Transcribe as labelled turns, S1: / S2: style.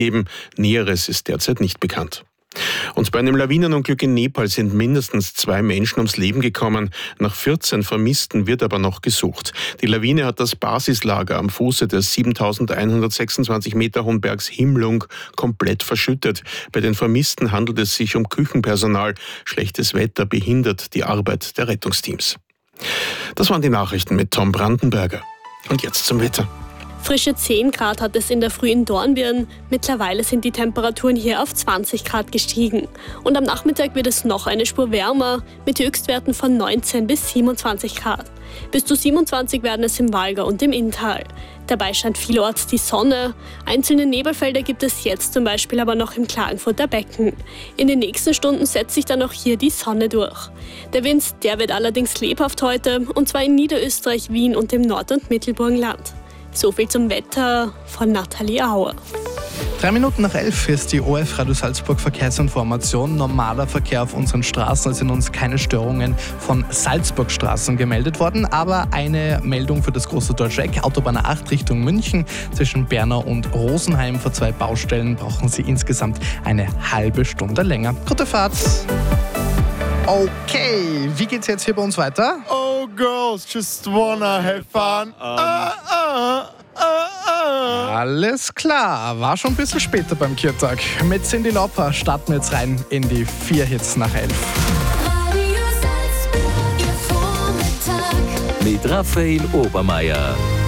S1: geben. Näheres ist derzeit nicht bekannt. Und bei einem Lawinenunglück in Nepal sind mindestens 2 Menschen ums Leben gekommen. Nach 14 Vermissten wird aber noch gesucht. Die Lawine hat das Basislager am Fuße des 7.126 Meter hohen Bergs Himlung komplett verschüttet. Bei den Vermissten handelt es sich um Küchenpersonal. Schlechtes Wetter behindert die Arbeit der Rettungsteams. Das waren die Nachrichten mit Tom Brandenberger. Und jetzt zum Wetter.
S2: Frische 10 Grad hat es in der Früh in Dornbirn. Mittlerweile sind die Temperaturen hier auf 20 Grad gestiegen. Und am Nachmittag wird es noch eine Spur wärmer, mit Höchstwerten von 19 bis 27 Grad. Bis zu 27 werden es im Walger und im Inntal. Dabei scheint vielorts die Sonne. Einzelne Nebelfelder gibt es jetzt zum Beispiel aber noch im Klagenfurter Becken. In den nächsten Stunden setzt sich dann auch hier die Sonne durch. Der Wind, der wird allerdings lebhaft heute, und zwar in Niederösterreich, Wien und im Nord- und Mittelburgenland. So viel zum Wetter von Nathalie Auer.
S3: 3 Minuten nach 11 ist die ORF Radio Salzburg Verkehrsinformation. Normaler Verkehr auf unseren Straßen. Es sind uns keine Störungen von Salzburgstraßen gemeldet worden, aber eine Meldung für das große Deutsche Eck. Autobahn 8 Richtung München. Zwischen Bernau und Rosenheim vor 2 Baustellen brauchen Sie insgesamt eine halbe Stunde länger. Gute Fahrt! Okay, wie geht's jetzt hier bei uns weiter?
S4: Oh, girls just wanna have fun.
S3: Alles klar, war schon ein bisschen später beim Kirtag. Mit Cyndi Lauper starten wir jetzt rein in die 4 Hits nach 11.
S5: Mit Raphael Obermeier.